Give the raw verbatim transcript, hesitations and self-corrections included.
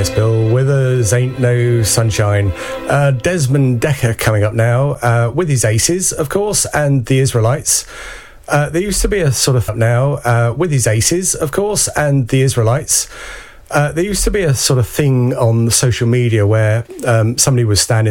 Yes, Bill Withers, Ain't No Sunshine. Uh, Desmond Decker coming up now uh, with his Aces, of course, and the Israelites. Uh, there used to be a sort of now uh, with his Aces, of course, and the Israelites. Uh, there used to be a sort of thing on social media where um, somebody was standing